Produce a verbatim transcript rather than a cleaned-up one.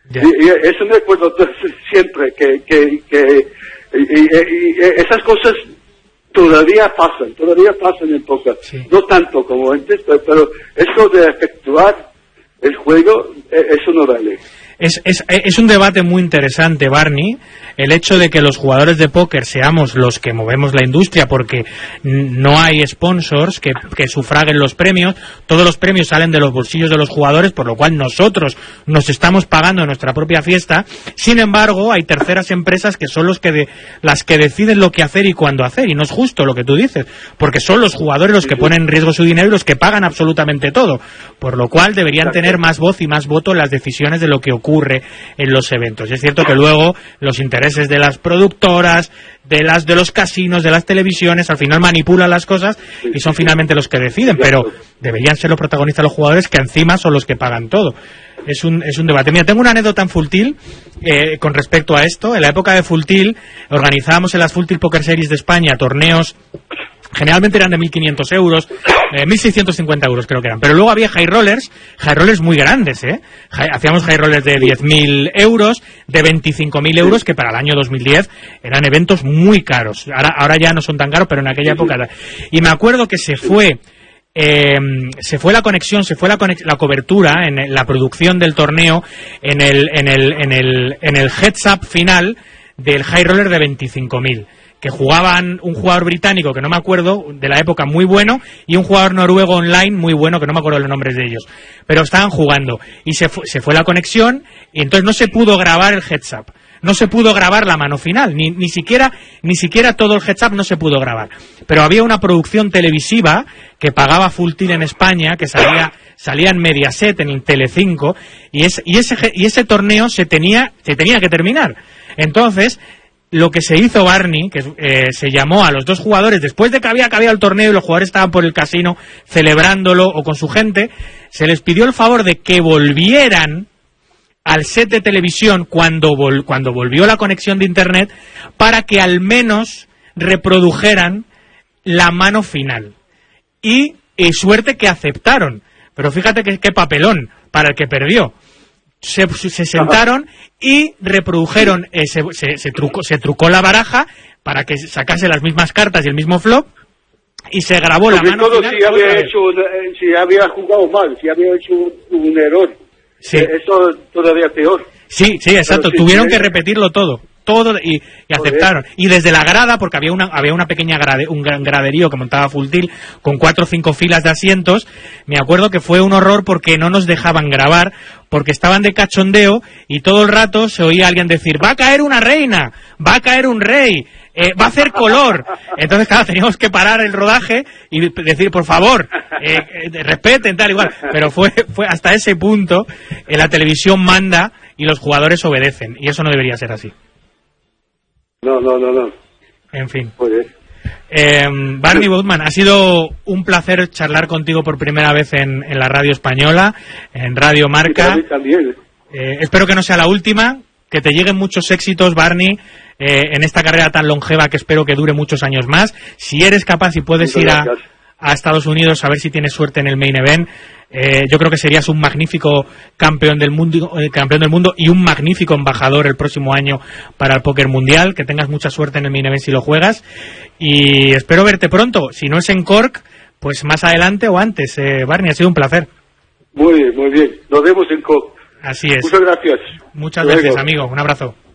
Yeah. Y, y eso me acuerdo siempre, que, que, que y, y, y esas cosas todavía pasan, todavía pasan en póker. Sí. No tanto como antes, pero, pero eso de efectuar el juego, eso no vale. Es, es, es un debate muy interesante, Barney, el hecho de que los jugadores de póker seamos los que movemos la industria, porque no hay sponsors que, que sufraguen los premios, todos los premios salen de los bolsillos de los jugadores, por lo cual nosotros nos estamos pagando nuestra propia fiesta. Sin embargo, hay terceras empresas que son los que de, las que deciden lo que hacer y cuándo hacer, y no es justo lo que tú dices, porque son los jugadores los que ponen en riesgo su dinero y los que pagan absolutamente todo, por lo cual deberían tener más voz y más voto en las decisiones de lo que ocurre ocurre en los eventos. Es cierto que luego los intereses de las productoras, de las de los casinos, de las televisiones, al final manipulan las cosas y son finalmente los que deciden, pero deberían ser los protagonistas los jugadores, que encima son los que pagan todo. Es un, es un debate. Mira, tengo una anécdota en Full Tilt eh, con respecto a esto. En la época de Full Tilt organizábamos en las Full Tilt Poker Series de España torneos. Generalmente eran de mil quinientos euros, eh, mil seiscientos cincuenta euros creo que eran. Pero luego había high rollers, high rollers muy grandes, ¿eh? High, hacíamos high rollers de diez mil euros, de veinticinco mil euros, que para el año dos mil diez eran eventos muy caros. Ahora, ahora ya no son tan caros, pero en aquella época... Y me acuerdo que se fue... Eh, se fue la conexión, se fue la, conex la cobertura en el, la producción del torneo en el, en el, en el, en el heads up final del high roller de veinticinco mil. Que jugaban un jugador británico, que no me acuerdo, de la época, muy bueno, y un jugador noruego online muy bueno, que no me acuerdo los nombres de ellos, pero estaban jugando, y se fue, se fue la conexión, y entonces no se pudo grabar el heads up, no se pudo grabar la mano final, ni, ni siquiera ni siquiera todo el heads up no se pudo grabar, pero había una producción televisiva que pagaba Full Tilt en España, que salía salía en Mediaset, en Telecinco, y, es, y, ese, y ese torneo se tenía, se tenía que terminar. Entonces lo que se hizo, Barney, que eh, se llamó a los dos jugadores, después de que había acabado el torneo y los jugadores estaban por el casino celebrándolo o con su gente, se les pidió el favor de que volvieran al set de televisión cuando, vol cuando volvió la conexión de internet, para que al menos reprodujeran la mano final. Y, y suerte que aceptaron, pero fíjate que qué papelón para el que perdió. Se, se sentaron y reprodujeron, eh, se, se, se, trucó, se trucó la baraja para que sacase las mismas cartas y el mismo flop, y se grabó la mano todo final. Si había, hecho, si había jugado mal, si había hecho un, un error, sí. eh, eso todavía peor. Sí, sí, exacto, sí, tuvieron sí, que repetirlo todo. Todo y, y aceptaron. Y desde la grada, porque había una había una pequeña grade, un gran graderío que montaba Full Tilt con cuatro o cinco filas de asientos, me acuerdo que fue un horror porque no nos dejaban grabar, porque estaban de cachondeo y todo el rato se oía alguien decir: va a caer una reina, va a caer un rey, eh, va a hacer color. Entonces, claro, teníamos que parar el rodaje y decir: por favor, eh, eh, respeten, tal, igual. Pero fue, fue hasta ese punto, eh, la televisión manda y los jugadores obedecen, y eso no debería ser así. No, no, no, no. En fin. Pues eh, Barney Boutman, ha sido un placer charlar contigo por primera vez en, en la radio española, en Radio Marca. Sí, también. Eh, espero que no sea la última, que te lleguen muchos éxitos, Barney, eh, en esta carrera tan longeva que espero que dure muchos años más. Si eres capaz y puedes Muchas ir a, a Estados Unidos a ver si tienes suerte en el main event, Eh, yo creo que serías un magnífico campeón del mundo, eh, campeón del mundo y un magnífico embajador el próximo año para el póker mundial. Que tengas mucha suerte en el main event si lo juegas, y espero verte pronto. Si no es en Cork, pues más adelante o antes. eh, Barney, ha sido un placer. Muy bien, muy bien. Nos vemos en Cork. Así es. Muchas gracias. Muchas gracias, amigo. Un abrazo.